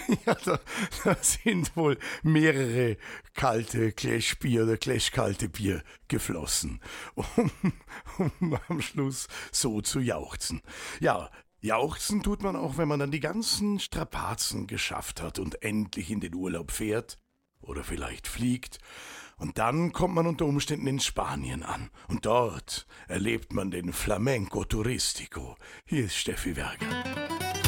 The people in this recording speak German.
Ja, da sind wohl mehrere kalte Gläschbier oder Gläschkalte Bier geflossen, um, um am Schluss so zu jauchzen. Ja, jauchzen tut man auch, wenn man dann die ganzen Strapazen geschafft hat und endlich in den Urlaub fährt oder vielleicht fliegt. Und dann kommt man unter Umständen in Spanien an. Und dort erlebt man den Flamenco Turistico. Hier ist Steffi Werger.